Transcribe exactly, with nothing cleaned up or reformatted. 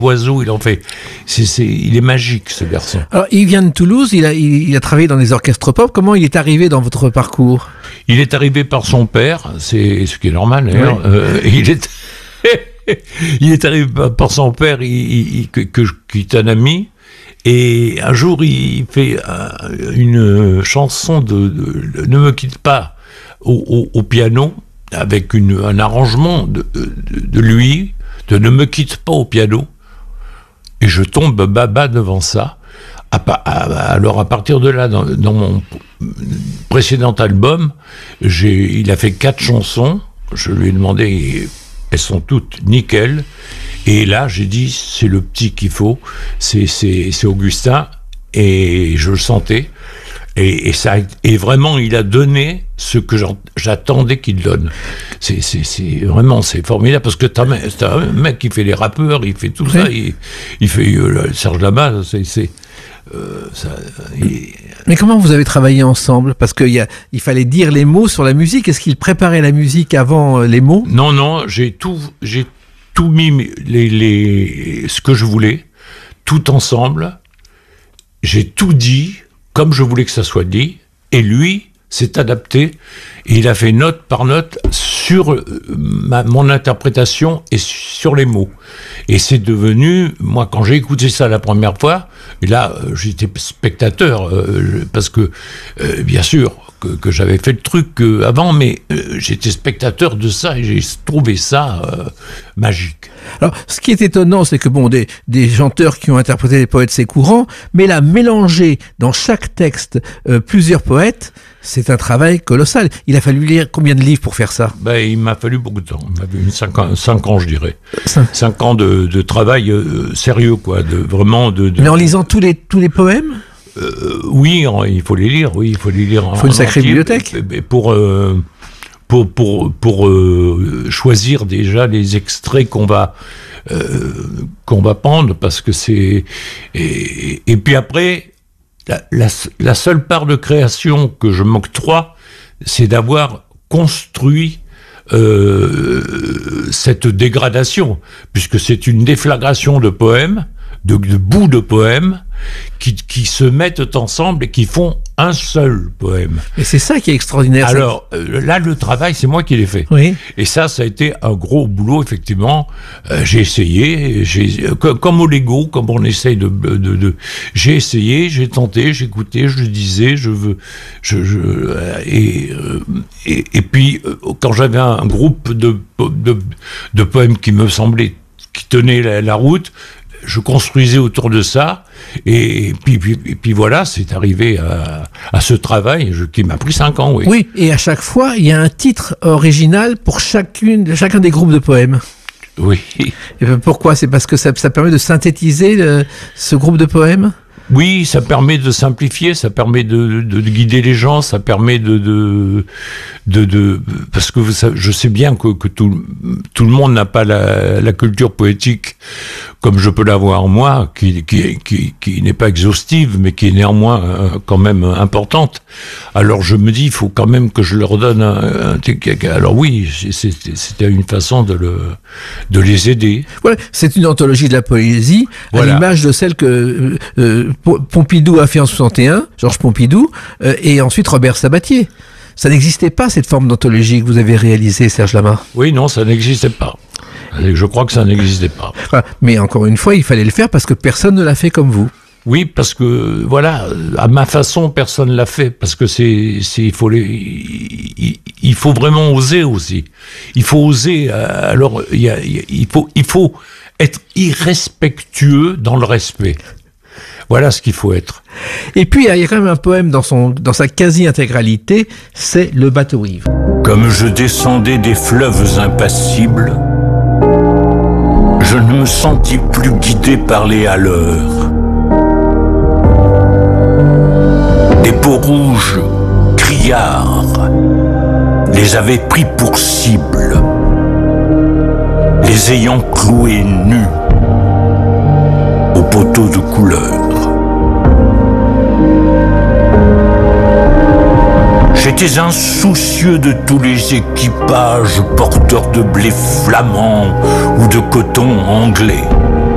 oiseaux, il en fait. C'est, c'est, il est magique, ce garçon. Alors, il vient de Toulouse, il a, il, il a travaillé dans les orchestres pop. Comment il est arrivé dans votre parcours? Il est arrivé par son père, c'est ce qui est normal d'ailleurs. Oui. Euh, il est, il est arrivé par son père, il, il, que, que, qui est un ami. Et un jour, il fait une chanson de, de, de Ne me quitte pas au, au, au piano, avec une, un arrangement de, de, de lui, de Ne me quitte pas au piano. Et je tombe baba devant ça. À, à, alors à partir de là, dans, dans mon précédent album, j'ai, il a fait quatre chansons. Je lui ai demandé, elles sont toutes nickel. Et là, j'ai dit, c'est le petit qu'il faut, c'est, c'est, c'est Augustin, et je le sentais. Et, et, ça, et vraiment, il a donné ce que j'attendais qu'il donne. C'est, c'est, c'est vraiment, c'est formidable, parce que t'as, t'as un mec qui fait les rappeurs, il fait tout oui. ça, il, il fait euh, Serge Lama, c'est... c'est euh, ça, il... Mais comment vous avez travaillé ensemble? Parce qu'il y a, il fallait dire les mots sur la musique. Est-ce qu'il préparait la musique avant euh, les mots? Non, non, j'ai tout... J'ai tout mis les, les, ce que je voulais, tout ensemble. J'ai tout dit comme je voulais que ça soit dit, et lui s'est adapté, et il a fait note par note sur ma, mon interprétation et sur les mots. Et c'est devenu, moi quand j'ai écouté ça la première fois, et là j'étais spectateur, euh, parce que euh, bien sûr que, que j'avais fait le truc euh, avant, mais euh, j'étais spectateur de ça, et j'ai trouvé ça euh, magique. Alors, ce qui est étonnant, c'est que bon, des, des chanteurs qui ont interprété des poètes, c'est courant, mais là, mélanger dans chaque texte euh, plusieurs poètes, c'est un travail colossal. Il a fallu lire combien de livres pour faire ça? Ben, il m'a fallu beaucoup de temps. Il m'a fallu cinq ans, cinq ans, je dirais. Cinq, cinq ans de, de travail euh, sérieux, quoi. De, vraiment de, de... Mais en lisant tous les, tous les poèmes? euh, Oui, en, il faut les lire, oui, il faut les lire. Il faut en, une sacrée entier, bibliothèque. Pour... Euh, pour, pour, pour euh, choisir déjà les extraits qu'on va, euh, qu'on va prendre, parce que c'est... Et, et puis après, la, la, la seule part de création que je m'octroie, c'est d'avoir construit euh, cette dégradation, puisque c'est une déflagration de poèmes, de, de bouts de poèmes, qui, qui se mettent ensemble et qui font un seul poème. Et c'est ça qui est extraordinaire. Alors, euh, là, le travail, c'est moi qui l'ai fait. Oui. Et ça, ça a été un gros boulot, effectivement. Euh, j'ai essayé, j'ai, euh, comme au Lego, comme on essaye de... de, de j'ai essayé, j'ai tenté, j'ai écouté, je disais, je veux... Je, je, euh, et, euh, et, et puis, euh, quand j'avais un groupe de, de, de poèmes qui me semblait, qui tenait la, la route, je construisais autour de ça, et puis, puis, et puis voilà, c'est arrivé à, à ce travail je, qui m'a pris cinq ans, oui. Oui, et à chaque fois, il y a un titre original pour chacune, chacun des groupes de poèmes. Oui. Et pourquoi? C'est parce que ça, ça permet de synthétiser le, ce groupe de poèmes? Oui, ça permet de simplifier, ça permet de, de, de guider les gens, ça permet de... de, de, de parce que ça, je sais bien que, que tout, tout le monde n'a pas la, la culture poétique comme je peux l'avoir moi, qui, qui, qui, qui n'est pas exhaustive, mais qui est néanmoins euh, quand même importante. Alors je me dis, il faut quand même que je leur donne un... un alors oui, c'était une façon de, le, de les aider. Voilà, c'est une anthologie de la poésie, voilà. À l'image de celle que... Euh, Pompidou a fait en soixante et un, Georges Pompidou, euh, et ensuite Robert Sabatier. Ça n'existait pas, cette forme d'anthologie que vous avez réalisée, Serge Lama? Oui, non, ça n'existait pas. Je crois que ça n'existait pas. Enfin, mais encore une fois, il fallait le faire parce que personne ne l'a fait comme vous. Oui, parce que, voilà, à ma façon, personne ne l'a fait, parce que c'est, c'est, il faut les, il, il faut vraiment oser aussi. Il faut oser, alors, il, y a, il faut, il faut être irrespectueux dans le respect. Voilà ce qu'il faut être. Et puis, il y a quand même un poème dans, son, dans sa quasi-intégralité, c'est Le bateau-ivre. Comme je descendais des fleuves impassibles, je ne me sentis plus guidé par les haleurs. Des peaux rouges, criards, les avaient pris pour cible, les ayant cloués nus au poteau de couleur. J'étais insoucieux de tous les équipages porteurs de blé flamand ou de coton anglais.